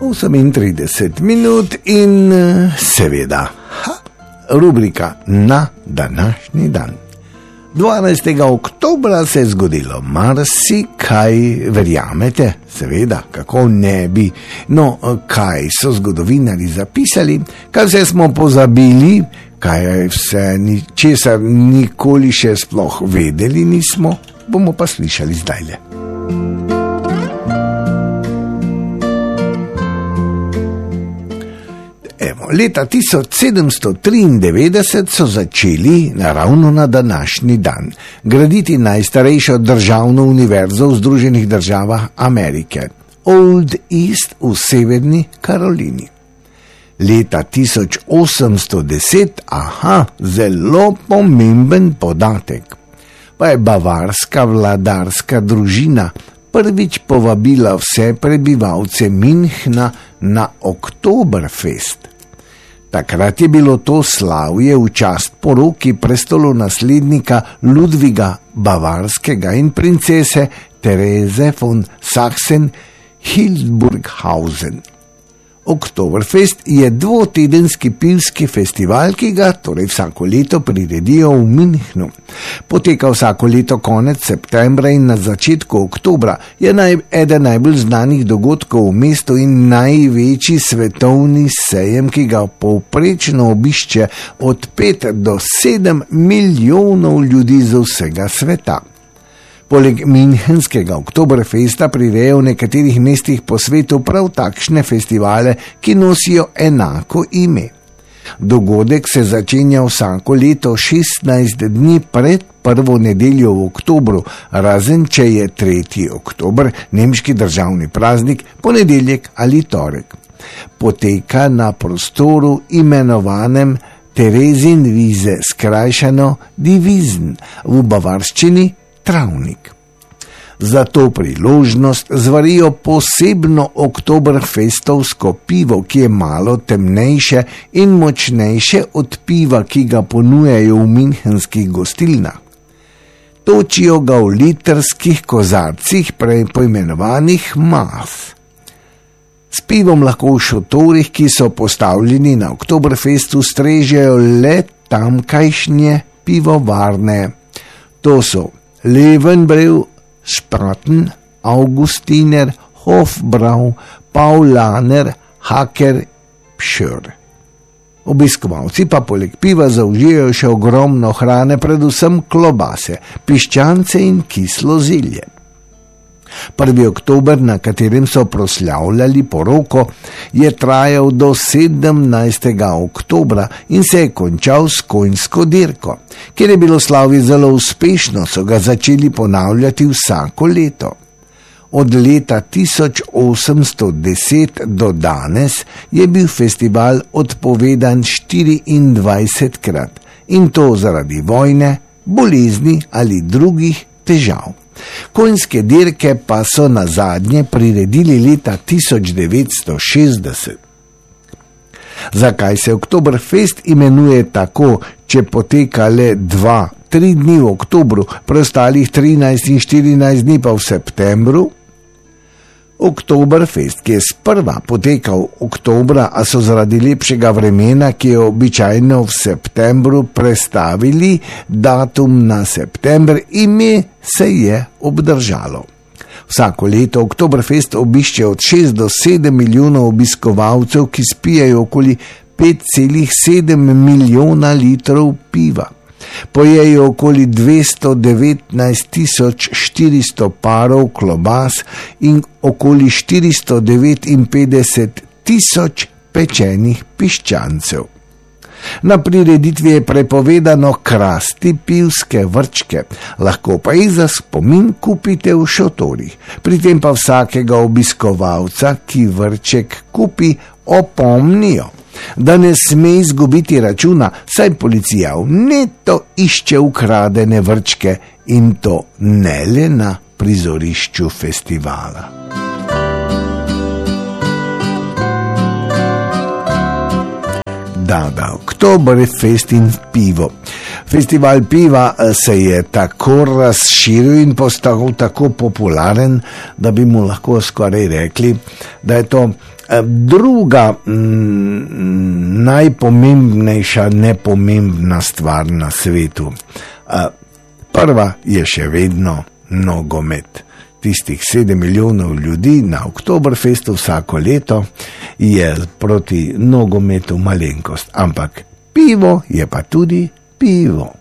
38 minut in seveda rubrika Na današnji dan. 12. oktobra se je zgodilo marsikaj, verjamete? Seveda, kako ne bi. No, kaj so zgodovinari zapisali, kaj vse smo pozabili, kaj vse česar nikoli še sploh vedeli nismo, bomo pa slišali zdajle. Leta 1793 so začeli ravno na današnji dan graditi najstarejšo državno univerzo v Združenih državah Amerike, Old East v Severni Karolini. Leta 1810, zelo pomemben podatek, pa je bavarska vladarska družina prvič povabila vse prebivalce Münchna na Oktoberfest. Takrat je bilo to slavje v čast poroki prestolonaslednika Ludviga Bavarskega in princese Tereze von Sachsen-Hildburghausen. Oktoberfest je dvotedenski pivski festival, ki ga torej vsako leto priredijo v Münchnu. Poteka vsako leto konec septembra in na začetku oktobra, je eden najbolj znanih dogodkov v mestu in največji svetovni sejem, ki ga povprečno obišče od 5 do 7 milijonov ljudi z vsega sveta. Poleg Münchenskega Oktoberfesta prirejajo v nekaterih mestih po svetu prav takšne festivale, ki nosijo enako ime. Dogodek se začenja vsako leto 16 dni pred prvo nedeljo v oktobru, razen če je 3. oktober, nemški državni praznik, ponedeljek ali torek. Poteka na prostoru imenovanem Theresienwiese, skrajšano Die Wiesen, v bavarščini travnik. Za to priložnost zvarijo posebno oktoberfestovsko pivo, ki je malo temnejše in močnejše od piva, ki ga ponujajo v münchenskih gostilnah. Točijo ga v litrskih kozarcih, poimenovanih Maß. S pivom lahko v šotorih, ki so postavljeni na Oktoberfestu, strežejo le tamkajšnje pivovarne. To so Löwenbräu, Spaten, Augustiner, Hofbrau, Paulaner, Hacker, Pschör. Obiskovalci pa poleg piva zaužijajo še ogromno hrane, predvsem klobase, piščance in kislo zelje. 1. oktober, na katerem so proslavljali poroko, je trajal do 17. oktobra in se je končal s konjsko dirko. Ker je bilo slavje zelo uspešno, so ga začeli ponavljati vsako leto. Od leta 1810 do danes je bil festival odpovedan 24krat, in to zaradi vojne, bolezni ali drugih težav. Konjske dirke pa so nazadnje priredili leta 1960. Zakaj se Oktoberfest imenuje tako, če poteka le 2-3 dni v oktobru, preostalih 13 in 14 dni pa v septembru? Oktoberfest, ki je sprva potekal oktobra, a so zaradi lepšega vremena, ki je običajno v septembru, prestavili datum na september, ime se je obdržalo. Vsako leto Oktoberfest obišče od 6 do 7 milijonov obiskovalcev, ki spijajo okoli 5,7 milijona litrov piva. Pojejo okoli 219.400 parov klobas in okoli 459.000 pečenih piščancev. Na prireditvi je prepovedano krasti pivske vrčke, lahko pa jih za spomin kupite v šotorih. Pri tem pa vsakega obiskovalca, ki vrček kupi, opomnijo, da ne sme izgubiti računa, saj policija vneto išče ukradene vrčke, in to ne le na prizorišču festivala. Da, Oktoberfest in pivo. Festival piva se je tako razširil in postal tako popularen, da bi mu lahko skoraj rekli, da je to Druga najpomembnejša nepomembna stvar na svetu. Prva je še vedno nogomet. Tistih 7 milijonov ljudi na Oktoberfestu vsako leto je proti nogometu malenkost, ampak pivo je pa tudi pivo.